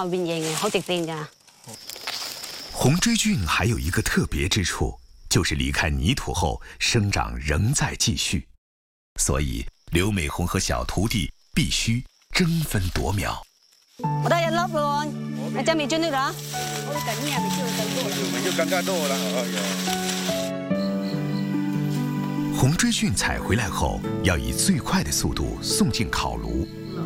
埋圓形嘅，好直電㗎。 红锥菌还有一个特别之處，就是離開泥土後，生長仍在繼續，所以劉美紅和小徒弟必須爭分奪秒。 我得一粒咯，你真未專啲啦？ 我哋緊要就更加多啦。 红锥菌采回來後，要以最快的速度送進烤爐。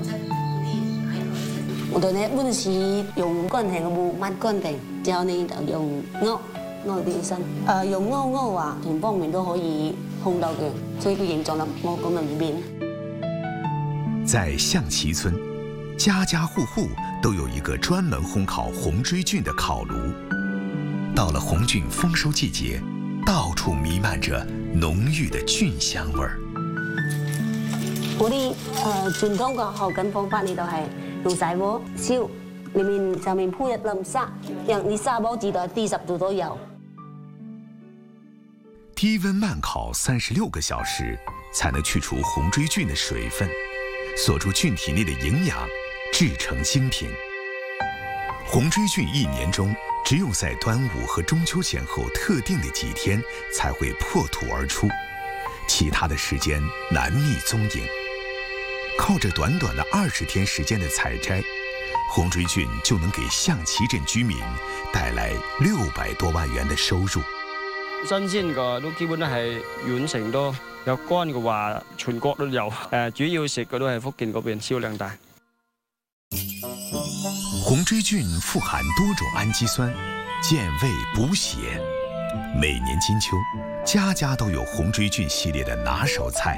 我哋呢一般是用乾淨嘅木抹乾淨，之後呢就用鍋啲身。用鍋話全方面都可以烘到嘅，所以個形狀就冇咁容易變。 在象棋村，家家户户都有一個專門烘烤红锥菌的烤爐。到了紅菌豐收季節，到處彌漫着濃郁的菌香味兒。 嗰啲傳統嘅後緊方法呢，就係用柴火燒，上面鋪一粒沙，讓你沙包至到40度左右。 低溫慢烤36個小時，才能去除紅锥菌的水分，鎖住菌體內的營養，製成精品。紅锥菌一年中只有在端午和中秋前後特定的幾天才會破土而出，其他的時間難覓蹤影。靠着短短的20天時間的採摘，紅锥菌就能給象棋鎮居民帶來600多萬元的收入。 新鮮嘅都基本都係縣城多，有乾嘅話全國都有。主要食嘅都係福建嗰邊銷量大。 紅锥菌富含多種氨基酸，健胃補血。每年金秋，家家都有紅锥菌系列的拿手菜。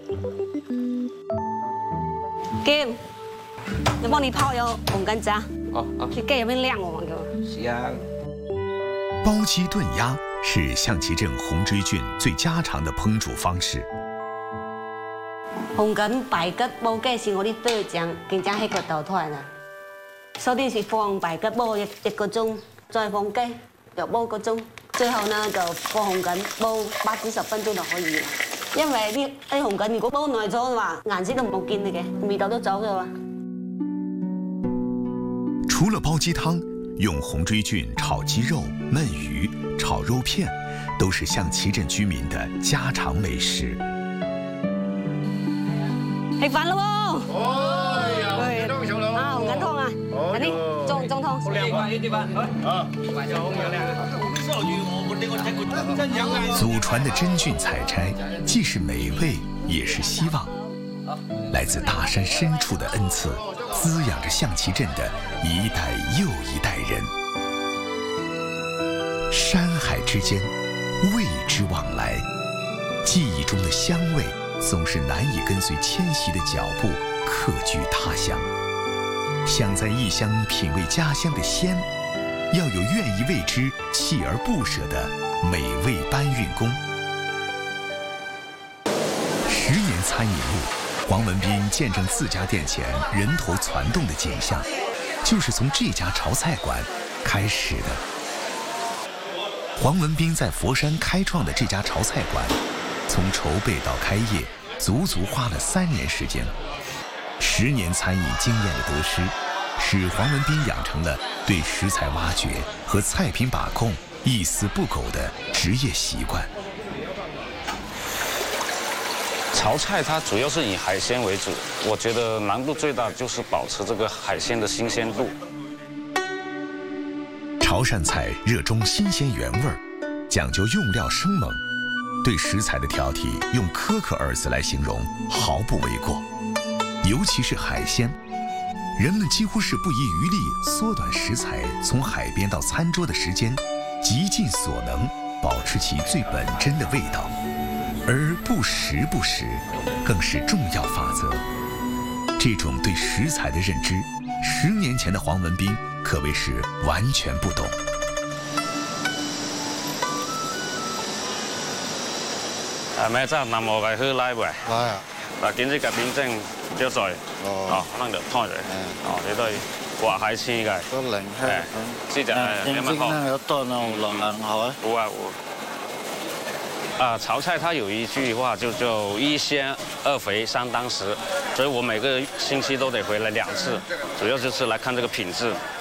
Kim，你幫你泡有紅甘蔗。 哦， 你雞有咩靚喎？ 是啊。 煲雞燉鴨是象棋鎮紅锥菌最家常的烹煮方式。 紅甘白吉煲雞是我啲對醬，更加喺個豆台啦。首先是放白吉煲一個鐘，再放雞又煲個鐘，最後呢就放紅甘煲8至10分鐘就可以啦。因為啲紅甘如果煲耐咗嘅話，顏色都冇見嘅，味道都走咗啦。 除了煲雞湯，用紅锥菌炒雞肉、燜魚、炒肉片，都是象棋鎮居民的家常美食。 食飯咯喎！ 哎呀，紅筋湯上樓啊，紅筋湯啊！快啲中湯。 好靚啊！呢啲吧，啊， 祖傳的真菌採摘，既是美味，也是希望。來自大山深處的恩賜，滋養着象棋鎮的一代又一代人。山海之間，味之往來，記憶中的香味總是難以跟隨遷徙的腳步客居他鄉。想在異鄉品味家鄉的鮮，要有願意為之鍥而不捨的美味搬運工。10年餐飲路，黃文斌見證自家店前人頭攒動的景象，就是從這家炒菜館開始的。黃文斌在佛山開創的這家炒菜館，從籌備到開業，足足花了3年時間。10年餐飲經驗的得失，使黃文斌養成了對食材挖掘和菜品把控一絲不苟的職業習慣。 炒菜它主要是以海鮮為主，我覺得難度最大就是保持這個海鮮的新鮮度。 潮汕菜熱衷新鮮原味，講究用料生猛，對食材的挑剔用苛刻2字來形容毫不為過。尤其是海鮮，人們幾乎是不遺餘力縮短食材從海邊到餐桌的時間，極盡所能保持其最本真的味道。而不時不食，更是重要法則。這種對食材的認知，10年前的黃文斌可謂是完全不懂。 咩真係南無嘅去拉喂？ 係啊。 嗱，見啲夾邊蒸咗水，可能就湯嚟，你都係掛海鮮嘅。 都靈香。 呢隻有乜好？ 有燉啊，落硬好啊。 好啊，炒菜它有一句話就叫一鮮二肥三當食，所以我每個星期都得回來2次，主要就是來看這個品質。